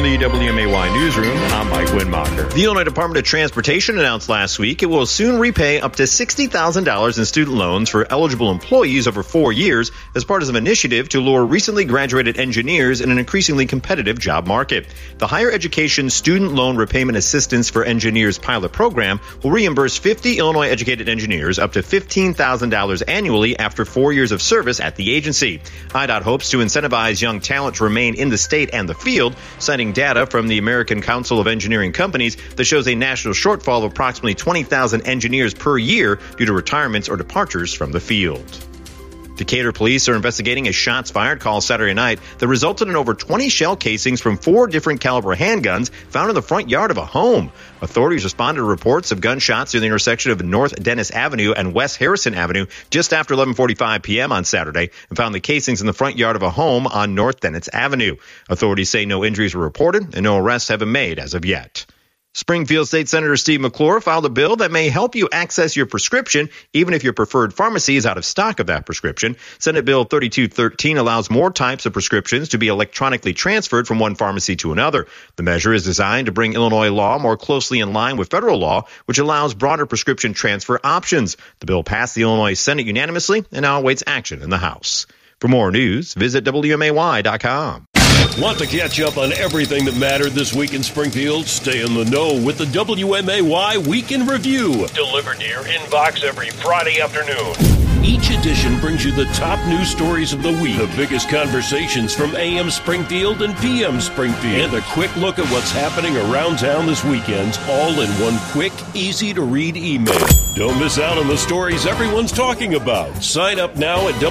the WMAY newsroom, I'm Mike Winmacher. The Illinois Department of Transportation announced last week it will soon repay up to $60,000 in student loans for eligible employees over 4 years as part of an initiative to lure recently graduated engineers in an increasingly competitive job market. The Higher Education Student Loan Repayment Assistance for Engineers pilot program will reimburse 50 Illinois educated engineers up to $15,000 annually after 4 years of service at the agency. IDOT hopes to incentivize young talent to remain in the state and the field, citing data from the American Council of Engineering Companies that shows a national shortfall of approximately 20,000 engineers per year due to retirements or departures from the field. Decatur police are investigating a shots fired call Saturday night that resulted in over 20 shell casings from 4 different caliber handguns found in the front yard of a home. Authorities responded to reports of gunshots near the intersection of North Dennis Avenue and West Harrison Avenue just after 11:45 p.m. on Saturday and found the casings in the front yard of a home on North Dennis Avenue. Authorities say no injuries were reported and no arrests have been made as of yet. Springfield State Senator Steve McClure filed a bill that may help you access your prescription even if your preferred pharmacy is out of stock of that prescription. Senate Bill 3213 allows more types of prescriptions to be electronically transferred from one pharmacy to another. The measure is designed to bring Illinois law more closely in line with federal law, which allows broader prescription transfer options. The bill passed the Illinois Senate unanimously and now awaits action in the House. For more news, visit WMAY.com. Want to catch up on everything that mattered this week in Springfield? Stay in the know with the WMAY Week in Review. Delivered to your inbox every Friday afternoon. Each edition brings you the top news stories of the week, the biggest conversations from AM Springfield and PM Springfield, and a quick look at what's happening around town this weekend, all in one quick, easy-to-read email. Don't miss out on the stories everyone's talking about. Sign up now at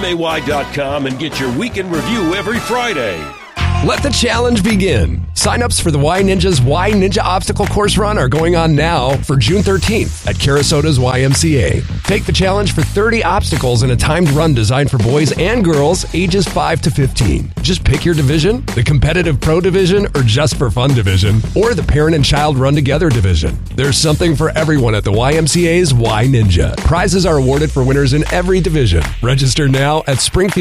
WMAY.com and get your Week in Review every Friday. Let the challenge begin. Sign-ups for the Y Ninja's Y Ninja Obstacle Course Run are going on now for June 13th at Carasota's YMCA. Take the challenge for 30 obstacles in a timed run designed for boys and girls ages 5 to 15. Just pick your division, the competitive pro division or just for fun division, or the parent and child run together division. There's something for everyone at the YMCA's Y Ninja. Prizes are awarded for winners in every division. Register now at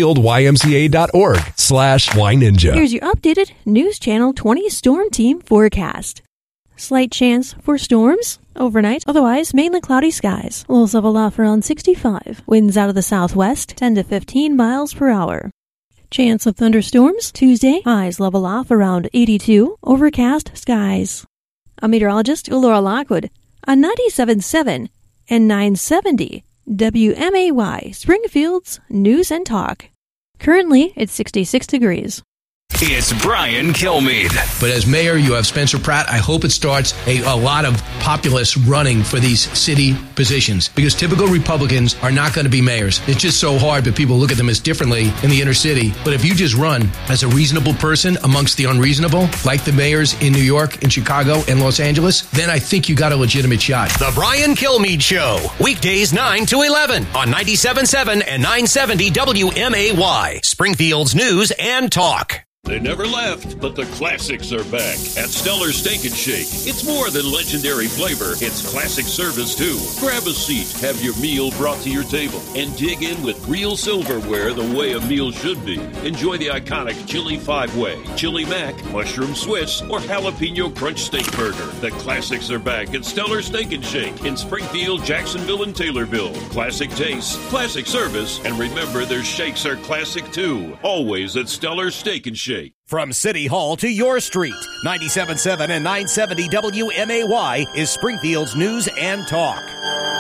springfieldymca.org/Y Ninja. Here's your updated News Channel 20 Storm Team forecast. Slight chance for storms overnight, otherwise mainly cloudy skies. Lows level off around 65. Winds out of the southwest, 10 to 15 miles per hour. Chance of thunderstorms Tuesday. Highs level off around 82. Overcast skies. I'm meteorologist Laura Lockwood on 97.7 and 970 WMAY Springfield's News and Talk. Currently, it's 66 degrees. It's Brian Kilmeade. But as mayor, you have Spencer Pratt. I hope it starts a lot of populists running for these city positions because typical Republicans are not going to be mayors. It's just so hard, but people look at them as differently in the inner city. But if you just run as a reasonable person amongst the unreasonable, like the mayors in New York, in Chicago, and Los Angeles, then I think you got a legitimate shot. The Brian Kilmeade Show. Weekdays 9 to 11 on 97.7 and 970 WMAY. Springfield's News and Talk. They never left, but the classics are back at Stellar Steak and Shake. It's more than legendary flavor, it's classic service too. Grab a seat, have your meal brought to your table, and dig in with real silverware the way a meal should be. Enjoy the iconic Chili 5-Way, Chili Mac, Mushroom Swiss, or Jalapeno Crunch Steak Burger. The classics are back at Stellar Steak and Shake in Springfield, Jacksonville, and Taylorville. Classic taste, classic service, and remember their shakes are classic too. Always at Stellar Steak and Shake. From City Hall to your street, 97.7 and 970 WMAY is Springfield's News and Talk.